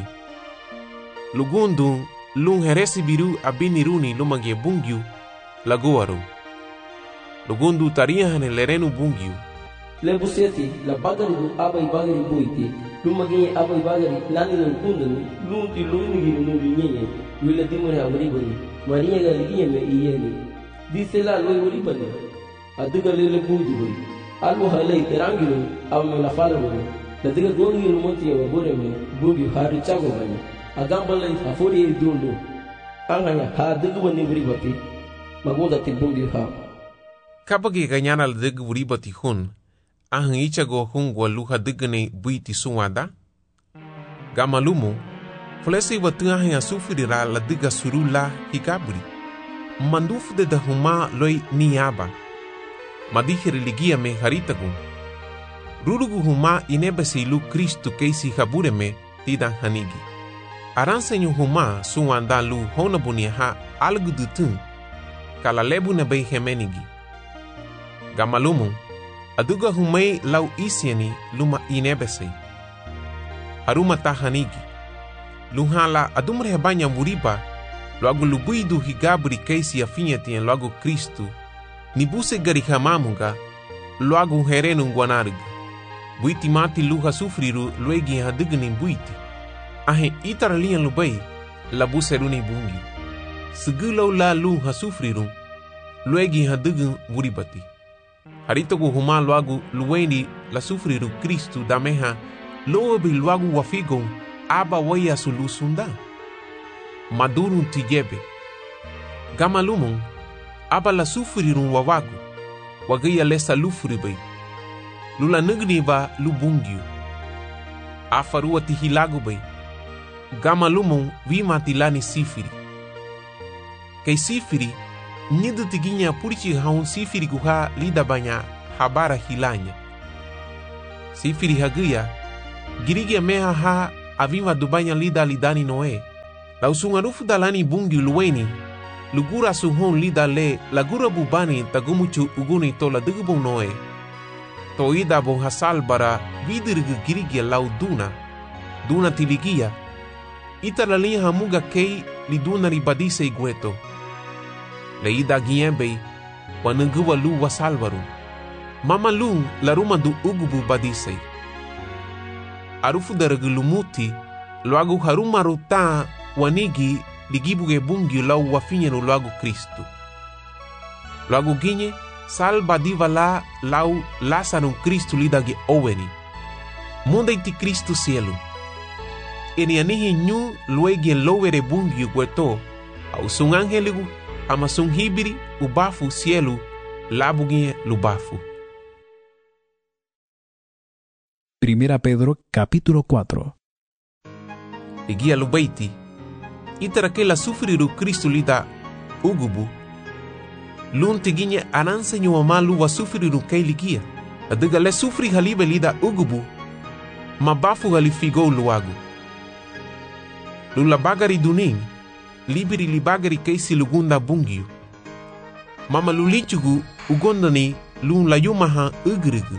Lugundu lung heresi biru abini runi lumagie bungiu laguaru. Lugundu taria hane lerenu bungiu. Lebuseti la bagari du abai bagari buiti lumagini abai bagari lani nun kundanu lunti lungi nunu nyenye wila dimore amaribani maria galigiye me iyeni disela loi uribani adiga lele buidi buri almu halai terangiru amme la fala buri dadiga gongi lumonti ya wabore me bugi hari chago bani agamba lai afori dundu anganya ha diga bani uribati magoda tibungi ha Kabagi ganyana la diga uribati hun ahang ichago hungwa luha digane buiti suwada. Gamalumu, fulesi watu ahang asufirira la diga surula higaburi. Mandufu de da huma loi niaba. Madihiri ligia me haritagun. Rurugu huma inebesi lu Kristu keisi habureme tidan hanigi. Aransenyu huma suwanda lu honabunia ha algudutun kala lebu na bei hemenigi. Gamalumu, aduga humay lau isiani luma inebesei. Haruma tahanigi. Luhala adumre hebanya muriba loagu lubuidu higabri keisi afinha tien loagu Kristu. Nibuse garihamamunga loagu herenu guanarga. Buiti mati luha sufriru luegi hadigni buiti. Ahe itaralian lubai labuseruni bungi. Segulau la luha sufriru luegi hadign muribati. Haritogu huma luagu luweni la sufriru Kristu dameha loabi luagu wafigon aba waya sulusunda. Madurun tijebe. Gamalumon aba la sufriru wawagu wagaya lesa lufribai. Lula nugni va lubungiu. Afarua tihilagu bai. Gamalumon vima tilani sifiri. Kei sifiri nyidu tiginya purici haun sifiri guha lida banya habara hilanya. Sifiri hagia, girigia meha ha avima dubanya lida lidani noe. La usungarufu dalani bungi luweni, lugura suhon lida le lagura bubani tagumuchu uguni tola digubong noe. To ida bon hasal bara vidirgu girigia lau duna, duna tiligia. Ita la linha hamuga kei li duna ribadise igueto. Le ida giembe, wanunguwa lu wasalvaru. Mama lu la ruma du ugubu badise. Arufu daragu lumuti, luagu haruma ruta wanigi ligibuge bungi lau wafinyenu luagu Kristu. Luagu ginye, salba diva la lau lasanu Kristu lidagi oweni. Munda iti Kristu cielo. Eni anihi nyu luegi en lowere bungi ugueto, au sun angeligu, ama sun hibiri ubafu cielo, labugie lubafu. Primera Pedro capítulo cuatro. Ligia lubaiti, itara que la sufriru Kristu lida ugubu, lun tiginya ananse nyu amalu wa sufriru kei ligia, adiga le sufri halibe lida ugubu, mabafu halifigo luagu. Lula bagari duning, libiri li bagari keisi lugunda bungiu. Mama lulichugu ugondani lun la yumaha ugrigu.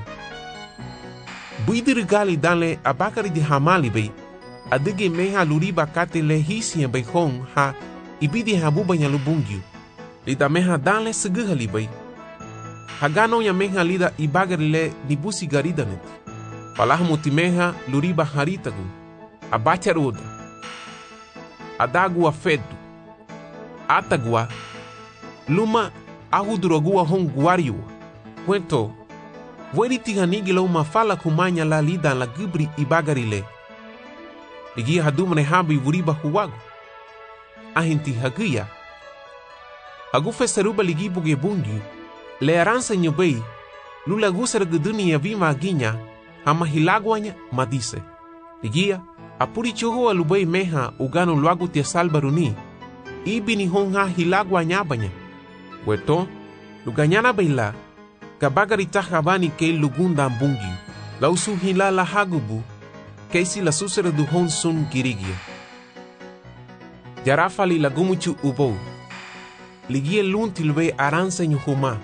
Buidiri gali dale abakari di hamali bei, adige meha luriba kate le hisiya bei hong ha ibidi habubanya lubungiu. Lida meha dale seguhali bei. Hagano ya meha lida ibagari le nibusi garidanut. Palahamuti meha luriba haritagu. Abacha roda. Adagua fedu. Atagua. Luma ahudurogua hong guariua. Cuento. Weri tihanigi la uma fala kumanya la lida la gubri ibagarile. Ligi hadumane habi wuriba huwagu. Ahinti hagia. Hagufe seruba ligi buge bungi. Le aransa nyobei. Lula gusar guduni ya vima aginya. Hama hilagwanya madise. Ligia. Apuri chogo alubei meha ugano luagu tia salbaruni. Ibi ni honga hilagwanya banya. Weto. Luganyana beila. Kabagari tahabani kei lugunda bungi. La usu hila la hagubu. Keisi la susere du hon sun girigia. Jarafali la gumuchu ubou. Ligie lun tilwe aranse nyuhuma.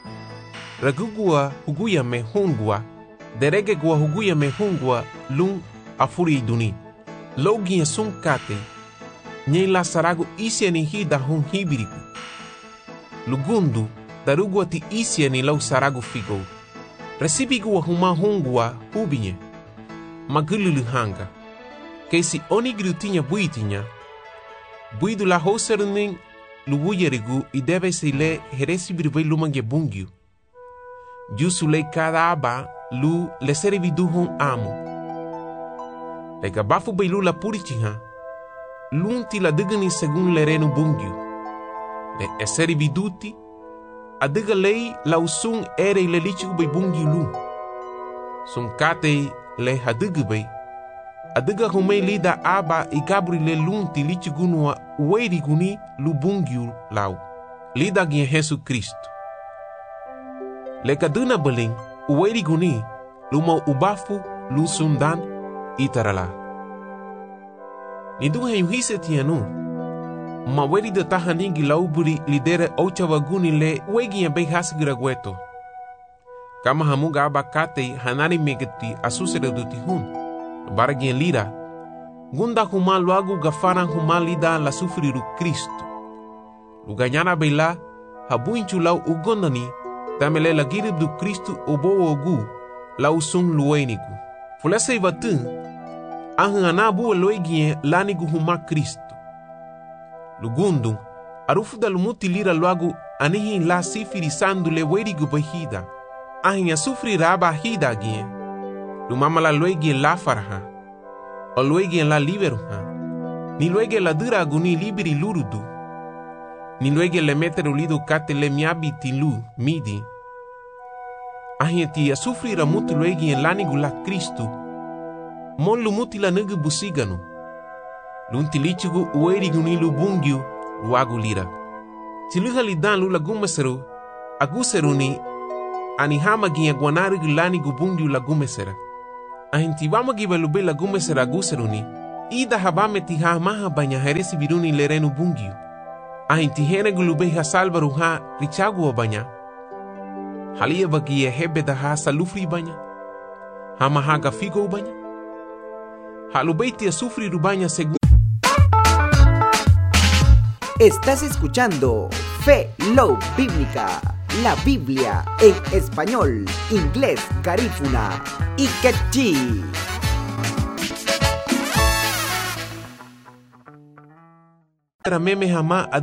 Ragugua huguya me hungua. Derege gua huguya me hungua lun afuri duni. Logia sun kate. Nye la saragu isia ni hida hon hibiriku. Lugundu. Darugua ti isia ni lau saragu figo. Resibigua huma hungua hubinye. Magululu hanga. Keisi onigru tinya buitinya. Buidu la hoseruning luwuyerigu idebe se le heresibirve lumange bungiu. Jusu le kada aba lu le seribidu hon amu. Le gabafu beilu la purichiha. Lunti la digani segun le renu bungiu. Le eseribiduti. Adiga lei la usun ere le lichigu bei bungiu lu. Sun kate le hadigu bei. Adiga hume lida aba ikabri le lunti lichigunua uweri guni lu bungiu lau. Lida gien Jesu Kristo. Le kaduna beling uweri guni luma ubafu lu sundan itarala. Nidu hayuhise tianu. Maweri de tahanigi lauburi lidere ochawaguni le wegi ya bei hasigira gueto. Kama hamuga abakate hanari megeti asusere duti hun. Baragien lira. Gunda huma luagu gafaran huma lida la sufriru Kristo. Luganyana beila habuinchu lau ugondani tamele la girib du Kristo obo ogu lau sun luenigu. Fulese ivatun ahanganabu loegien lanigu huma Kristo. Lugundu, arufu da lumuti lira luagu anihi la sifiri sandu le werigu bahida. Ahin sufri raba hida gien. Lumama la luegien la farha. O luegien la liberuha. Ni luegien la dura aguni liberi lurudu. Ni luegien le meteru lidu kate le miabi tilu midi. Ahin ti sufri ramutu luegien lanigu la Kristu. Mon lumuti la nugu busiganu. Lunti lichugu ueri guni lubungiu luagu lira. Tiluha li dan lula gumesero, aguseruni, ani hama ginha guanari gulani gubungi la gumesera. Ahinti vama giva lube la gumesera aguseruni, ida habame tiha maha banya heresi viruni lerenu bungiu. Ahinti hene gulube ha salvaru ha richagu banya. Halia bagia hebe da ha salufri banya. Hama haga figo banya. Halubeiti a sufri rubanya según. Estás escuchando Fe Love Bíblica, la Biblia en español, inglés, garífuna y quechí. Meme jamás